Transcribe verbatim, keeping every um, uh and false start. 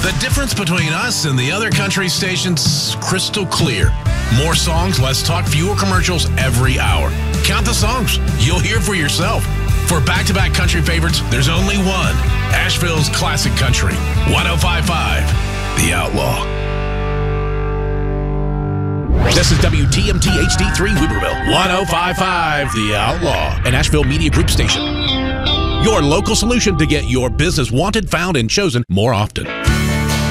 The difference between us and the other country stations, crystal clear. More songs, less talk, fewer commercials every hour. Count the songs. You'll hear for yourself. For back-to-back country favorites, there's only one. Asheville's Classic Country. one oh five point five, The Outlaw. This is W T M T H D three Weaverville. one oh five point five, The Outlaw. An Asheville Media Group station. Your local solution to get your business wanted, found, and chosen more often.